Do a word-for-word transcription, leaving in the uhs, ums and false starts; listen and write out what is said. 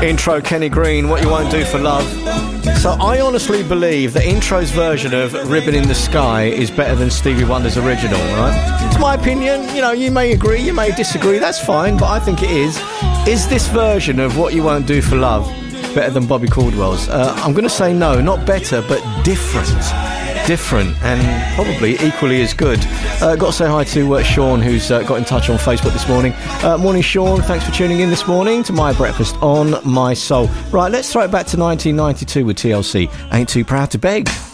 Intro, Kenny Green, What You Won't Do for Love. So I honestly believe that Intro's version of Ribbon in the Sky is better than Stevie Wonder's original, right? It's my opinion. You know, you may agree, you may disagree, that's fine, but I think it is. Is this version of What You Won't Do for Love better than Bobby Caldwell's? Uh, I'm going to say no, not better, but different. Different and probably equally as good. Uh, got to say hi to uh, Sean, who's uh, got in touch on Facebook this morning. Uh, morning, Sean. Thanks for tuning in this morning to My Breakfast on My Soul. Right, let's throw it back to nineteen ninety-two with T L C. Ain't Too Proud to Beg.